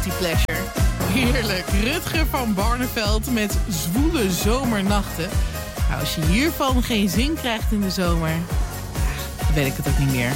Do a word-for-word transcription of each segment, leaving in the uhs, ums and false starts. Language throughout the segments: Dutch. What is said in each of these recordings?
guilty pleasure. Heerlijk, Rutger van Barneveld met Zwoele Zomernachten. Nou, als je hiervan geen zin krijgt in de zomer, ja, dan weet ik het ook niet meer.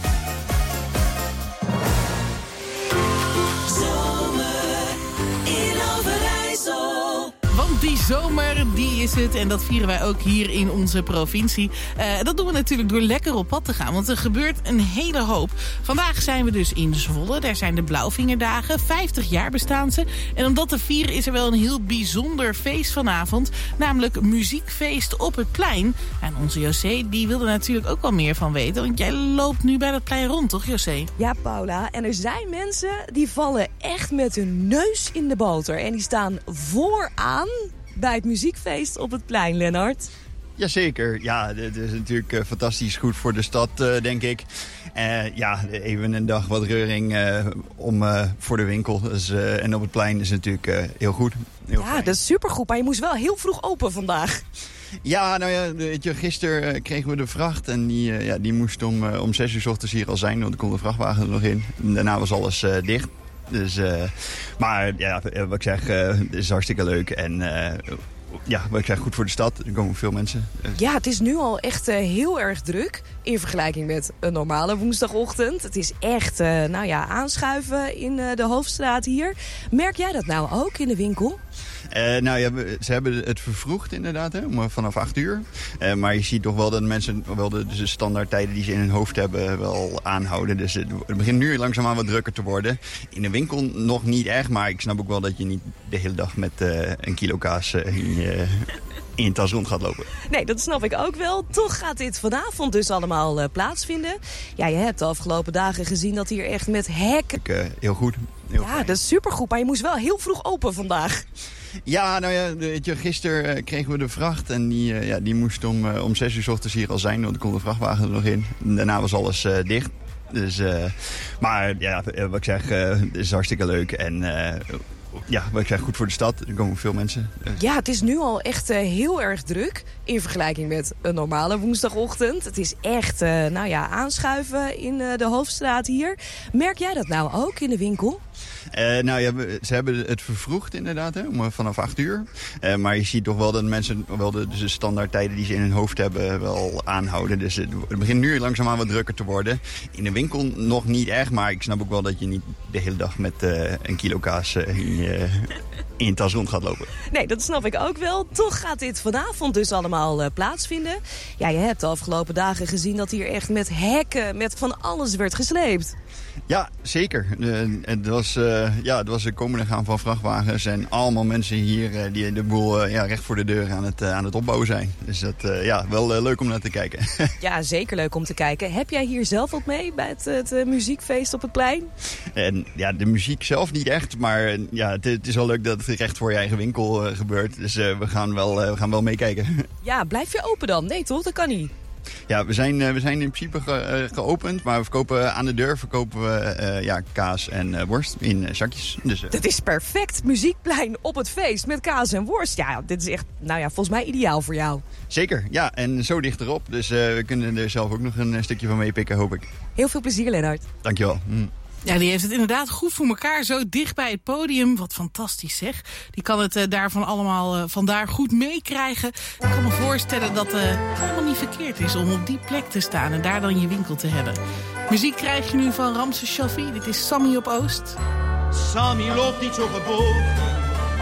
Want die zomer, die is het. En dat vieren wij ook hier in onze provincie. Uh, dat doen we natuurlijk door lekker op pad te gaan. Want er gebeurt een hele hoop. Vandaag zijn we dus in Zwolle. Daar zijn de Blauwvingerdagen. vijftig jaar bestaan ze. En om dat te vieren is er wel een heel bijzonder feest vanavond. Namelijk muziekfeest op het plein. En onze José, die wil er natuurlijk ook wel meer van weten. Want jij loopt nu bij dat plein rond, toch José? Ja, Paula. En er zijn mensen die vallen echt met hun neus in de boter. En die staan vooraan bij het muziekfeest op het plein, Lennart. Jazeker, ja, het is natuurlijk uh, fantastisch goed voor de stad, uh, denk ik. Uh, ja, even een dag wat reuring uh, om, uh, voor de winkel. Dus, uh, en op het plein is natuurlijk uh, heel goed. Heel ja, fijn. Dat is supergoed, maar je moest wel heel vroeg open vandaag. Ja, nou ja, weet je, gisteren uh, kregen we de vracht en die, uh, ja, die moest om, uh, om zes uur 's ochtends hier al zijn, want er kon de vrachtwagen er nog in. En daarna was alles uh, dicht. Dus, uh, maar ja, wat ik zeg, uh, het is hartstikke leuk en uh, ja, wat ik zeg, goed voor de stad. Er komen veel mensen. Ja, het is nu al echt uh, heel erg druk in vergelijking met een normale woensdagochtend. Het is echt, uh, nou ja, aanschuiven in uh, de Hoofdstraat hier. Merk jij dat nou ook in de winkel? Uh, nou ja, ze hebben het vervroegd inderdaad, hè, om, vanaf acht uur. Uh, maar je ziet toch wel dat mensen wel de, de standaardtijden die ze in hun hoofd hebben wel aanhouden. Dus het, het begint nu langzaamaan wat drukker te worden. In de winkel nog niet echt, maar ik snap ook wel dat je niet de hele dag met uh, een kilo kaas uh, in, je, in je tas rond gaat lopen. Nee, dat snap ik ook wel. Toch gaat dit vanavond dus allemaal uh, plaatsvinden. Ja, je hebt de afgelopen dagen gezien dat hier echt met hekken... Ik, uh, heel goed. Heel ja, fijn. dat is supergoed, maar je moest wel heel vroeg open vandaag. Ja, nou ja, weet je, gisteren uh, kregen we de vracht en die, uh, ja, die moest om, uh, om zes uur 's ochtends hier al zijn, want er kon de vrachtwagen er nog in. En daarna was alles uh, dicht. Dus, uh, maar ja, wat ik zeg, uh, het is hartstikke leuk en uh, ja, wat ik zeg, goed voor de stad. Er komen veel mensen. Ja, het is nu al echt uh, heel erg druk in vergelijking met een normale woensdagochtend. Het is echt, uh, nou ja, aanschuiven in uh, de Hoofdstraat hier. Merk jij dat nou ook in de winkel? Uh, nou ja, ze hebben het vervroegd inderdaad, hè, om, vanaf acht uur. Uh, maar je ziet toch wel dat mensen wel de, de standaardtijden die ze in hun hoofd hebben wel aanhouden. Dus het, het begint nu langzaamaan wat drukker te worden. In de winkel nog niet echt, maar ik snap ook wel dat je niet de hele dag met uh, een kilo kaas uh, in, je, in je tas rond gaat lopen. Nee, dat snap ik ook wel. Toch gaat dit vanavond dus allemaal uh, plaatsvinden. Ja, je hebt de afgelopen dagen gezien dat hier echt met hekken, met van alles werd gesleept. Ja, zeker. Uh, het, was, uh, ja, het was een komende gaan van vrachtwagens en allemaal mensen hier uh, die de boel uh, ja, recht voor de deur aan het, uh, aan het opbouwen zijn. Dus dat uh, ja, wel uh, leuk om naar te kijken. Ja, zeker leuk om te kijken. Heb jij hier zelf wat mee bij het, het uh, muziekfeest op het plein? En ja, de muziek zelf niet echt, maar uh, ja, het, het is wel leuk dat het recht voor je eigen winkel uh, gebeurt. Dus uh, we, gaan wel, uh, we gaan wel meekijken. Ja, blijf je open dan? Nee toch? Dat kan niet. Ja, we zijn, uh, we zijn in principe ge, uh, geopend, maar we verkopen aan de deur verkopen we uh, ja, kaas en uh, worst in uh, zakjes. Dus, uh... Dat is perfect. Muziekplein op het feest met kaas en worst. Ja, dit is echt, nou ja, volgens mij ideaal voor jou. Zeker, ja. En zo dicht erop. Dus uh, we kunnen er zelf ook nog een stukje van meepikken, hoop ik. Heel veel plezier, Lennart. Dankjewel. Mm. Ja, die heeft het inderdaad goed voor elkaar. Zo dicht bij het podium. Wat fantastisch zeg. Die kan het uh, daarvan allemaal uh, vandaar goed meekrijgen. Ik kan me voorstellen dat het uh, helemaal niet verkeerd is om op die plek te staan en daar dan je winkel te hebben. Muziek krijg je nu van Ramses Shaffi. Dit is Sammy op Oost. Sammy loopt niet zo gebogen.